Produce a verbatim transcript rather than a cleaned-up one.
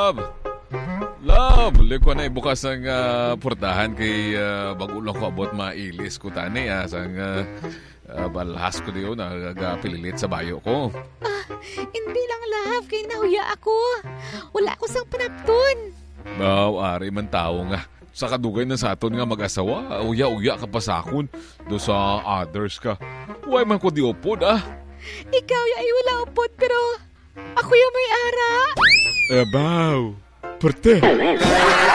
love. Love, liko na ibukas ang uh, portahan kay uh, bagulong ko abot mailis ko tani ah, sang uh, uh, balhas ko diyo nagapililit sa bayo ko. Ah, hindi lang love, kay nahuya ako. Wala ko sang panapton. Baw, ari man tao nga. Sa kadugay na sa aton nga mag-asawa, uya-uya ka pa sakon. Do sa others ka. Huwag man ko di upod ah. Ikaw ay wala upod pero ako yung may ara. Eh, baw. Perte.